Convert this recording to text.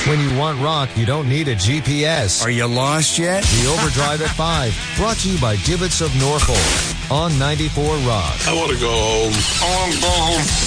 When you want rock, you don't need a GPS. Are you lost yet? The Overdrive at 5, brought to you by Divots of Norfolk on 94 Rock. I want to go home. I want to go home.